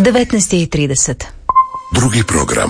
19:30. Drugi program.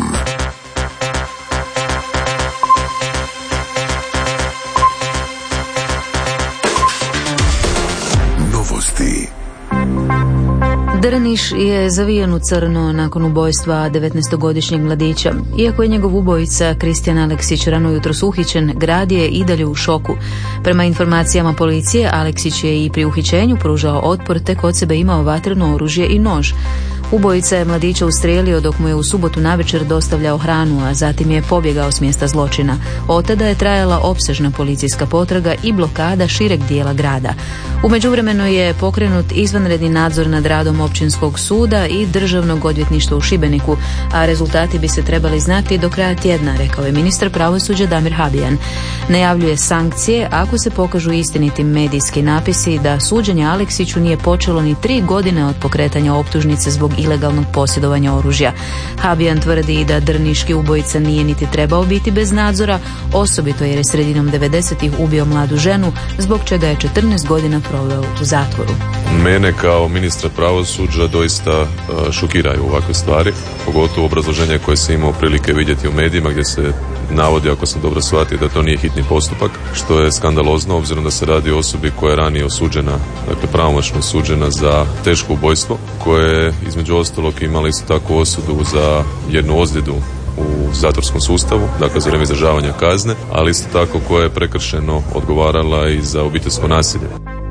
Novosti. Drniš je zavijen u crno nakon ubojstva 19-godišnjeg mladića. Iako je njegov ubojica Kristijan Aleksić rano jutros uhićen, grad je i dalje u šoku. Prema informacijama policije, Aleksić je i pri uhićenju pružao otpor te kod sebe imao vatreno oružje i nož. Ubojica je mladića ustrijelio dok mu je u subotu navečer dostavljao hranu, a zatim je pobjegao s mjesta zločina. Od tada je trajala opsežna policijska potraga i blokada šireg dijela grada. U međuvremenu je pokrenut izvanredni nadzor nad radom Općinskog suda i Državnog odvjetništva u Šibeniku, a rezultati bi se trebali znati do kraja tjedna, rekao je ministar pravosuđa Damir Habijan. Najavljuje sankcije ako se pokažu istiniti medijski napisi da suđenje Aleksiću nije počelo ni 3 godine od pokretanja optužnice zbog ilegalnog posjedovanja oružja. Habijan tvrdi da drniški ubojica nije niti trebao biti bez nadzora, osobito jer je sredinom 90-ih ubio mladu ženu, zbog čega je 14 godina proveo u zatvoru. Mene kao ministra pravosuđa doista šokiraju ovakve stvari, pogotovo obrazloženje koje se imao prilike vidjeti u medijima gdje se navodi, ako sam dobro shvatio, da to nije hitni postupak, što je skandalozno obzirom da se radi o osobi koja je ranije osuđena, dakle pravomoćno osuđena za teško ubojstvo, koje je između ostalog imala isto tako osudu za jednu ozljedu u zatvorskom sustavu, dakle za vrijeme izdržavanja kazne, ali isto tako koja je prekršeno odgovarala i za obiteljsko nasilje.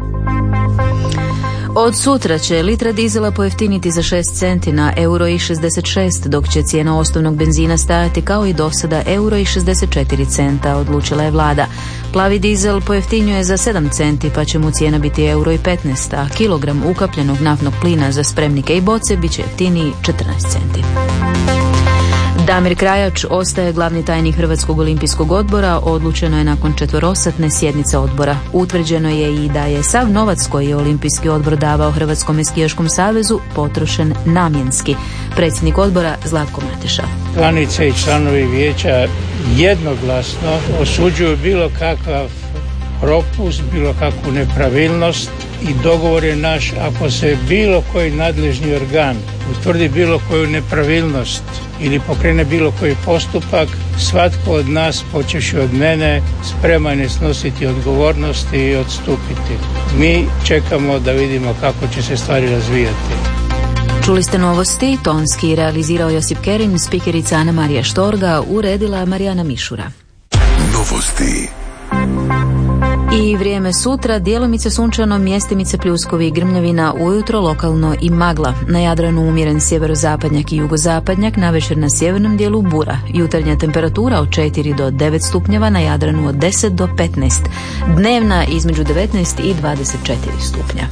Od sutra će litra dizela pojeftiniti za 6 centi na €1,66, dok će cijena osnovnog benzina stajati kao i dosada €1,64, odlučila je vlada. Plavi dizel pojeftinjuje za 7 centi, pa će mu cijena biti €1,15, a kilogram ukapljenog naftnog plina za spremnike i boce bit će jeftiniji 14 centi. Damir Krajač ostaje glavni tajnik Hrvatskog olimpijskog odbora, odlučeno je nakon 4-satne sjednice odbora. Utvrđeno je i da je sav novac koji je Olimpijski odbor davao Hrvatskom skijaškom savezu potrošen namjenski. Predsjednik odbora Zlatko Mateša. Članice i članovi vijeća jednoglasno osuđuju bilo kakav propust, bilo kakvu nepravilnost i dogovor je naš, ako se bilo koji nadležni organ utvrdi bilo koju nepravilnost ili pokrene bilo koji postupak, svatko od nas, počevši od mene, spreman je snositi odgovornosti i odstupiti. Mi čekamo da vidimo kako će se stvari razvijati. Čuli ste novosti, tonski realizirao Josip Kerin, spikerica Ana Marija Štorga, uredila Marijana Mišura. Novosti. I vrijeme sutra, djelomice sunčano, mjestimice pljuskovi i grmljavina, ujutro lokalno i magla. Na Jadranu umjeren sjeverozapadnjak i jugozapadnjak, navečer na sjevernom dijelu bura. Jutarnja temperatura od 4 do 9 stupnjeva, na Jadranu od 10 do 15. Dnevna između 19 i 24 stupnja.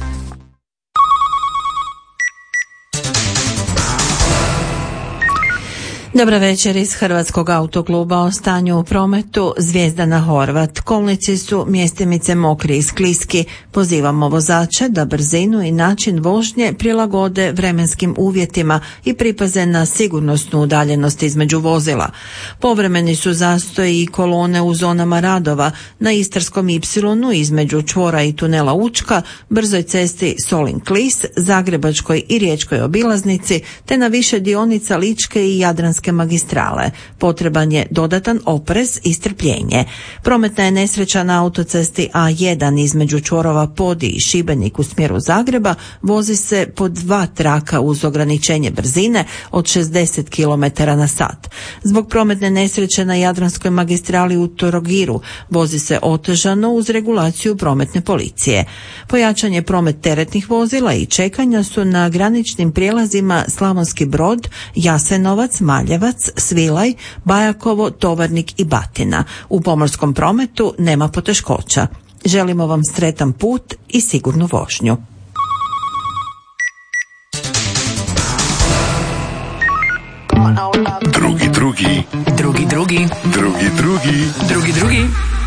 Dobra večer iz Hrvatskog autokluba. O stanju u prometu. Zvijezdana Horvat. Kolnici su mjestimice mokri i skliski. Pozivamo vozače da brzinu i način vožnje prilagode vremenskim uvjetima i pripaze na sigurnosnu udaljenost između vozila. Povremeni su zastoji i kolone u zonama radova na Istarskom Y između čvora i tunela Učka, brzoj cesti Solin-Klis, Zagrebačkoj i Riječkoj obilaznici, te na više dionica Ličke i Jadranske magistrale. Potreban je dodatan oprez i strpljenje. Prometna je nesreća na autocesti A1 između čvorova Podi i Šibenik u smjeru Zagreba. Vozi se po 2 traka uz ograničenje brzine od 60 km/h. Zbog prometne nesreće na Jadranskoj magistrali u Trogiru vozi se otežano uz regulaciju prometne policije. Pojačan je promet teretnih vozila i čekanja su na graničnim prijelazima Slavonski Brod, Jasenovac, Maljevac, Svilaj, Bajakovo, Tovarnik i Batina. U pomorskom prometu nema poteškoća. Želimo vam sretan put i sigurnu vožnju. Drugi.